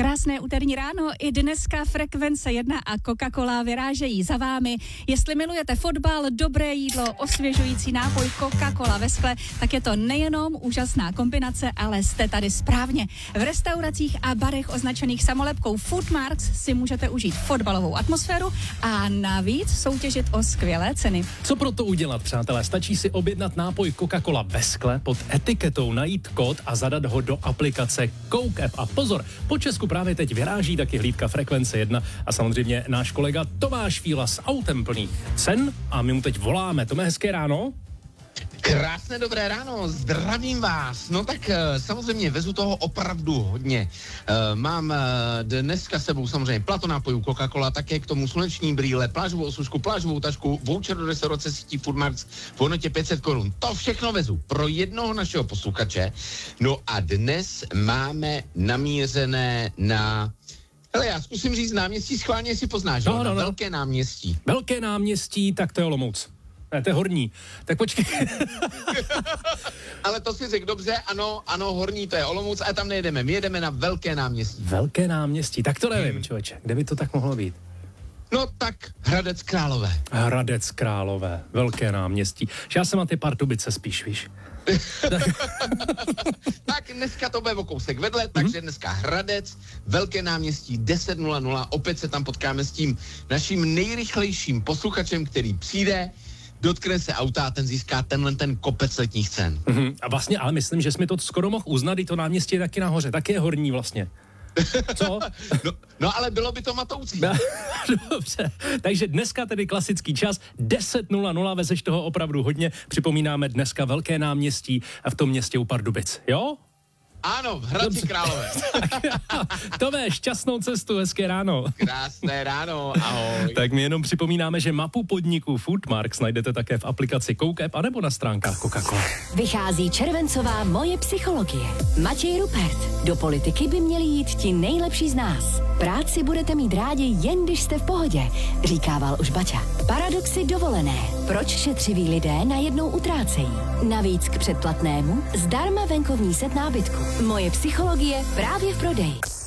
Krásné úterní ráno, i dneska Frekvence 1 a Coca-Cola vyrážejí za vámi. Jestli milujete fotbal, dobré jídlo, osvěžující nápoj Coca-Cola ve skle, tak je to nejenom úžasná kombinace, ale jste tady správně. V restauracích a barech označených samolepkou Foodmarks si můžete užít fotbalovou atmosféru a navíc soutěžit o skvělé ceny. Co pro to udělat, přátelé? Stačí si objednat nápoj Coca-Cola ve skle, pod etiketou najít kód a zadat ho do aplikace Coke App. A pozor, po Česku právě teď vyráží taky hlídka Frekvence 1 a samozřejmě náš kolega Tomáš Fíla s autem plný cen a my mu teď voláme. Tome, hezké ráno. Krásné dobré ráno, zdravím vás. No tak samozřejmě vezu toho opravdu hodně. Mám dneska s sebou samozřejmě plato nápojů Coca-Cola, také k tomu sluneční brýle, plážovou osušku, plážovou tašku, voucher do restaurace sítí Foodmarks v hodnotě 500 korun. To všechno vezu pro jednoho našeho posluchače. No a dnes máme namířené na... Hele, já zkusím říct náměstí, schválně si poznáš, no. Velké náměstí. Velké náměstí, tak to je Olomouc. Ne, to je Horní. Tak počkej. Ale to si řekl dobře, ano, Horní, to je Olomouc, ale tam nejedeme. My jedeme na Velké náměstí. Velké náměstí, tak to nevím, člověče. Kde by to tak mohlo být? No tak Hradec Králové. Hradec Králové, Velké náměstí. Já jsem na ty Pardubice spíš, víš. Tak dneska to bude o kousek vedle, takže dneska Hradec, Velké náměstí 10:00, opět se tam potkáme s tím naším nejrychlejším posluchačem, který přijde, dotkne se auta a ten získá ten kopec letních cen. A vlastně, ale myslím, že jsi mi to skoro mohl uznat, i to náměstí je taky nahoře, taky je Horní vlastně. Co? No ale bylo by to matoucí. Dobře, takže dneska tedy klasický čas, 10:00, vezeš toho opravdu hodně, připomínáme dneska Velké náměstí a v tom městě u Pardubic, jo? Ano, v Hradci Králové. Tome, šťastnou cestu, hezké ráno. Krásné ráno, ahoj. Tak my jenom připomínáme, že mapu podniku Foodmarks najdete také v aplikaci Coke App anebo na stránkách Coca-Cola. Vychází červencová Moje psychologie. Matěj Rupert. Do politiky by měli jít ti nejlepší z nás. Práci budete mít rádi jen když jste v pohodě, říkával už Baťa. Paradoxy dovolené. Proč šetřiví lidé najednou utrácejí? Navíc k předplatnému zdarma venkovní set nábytku. Moje psychologie právě v prodeji.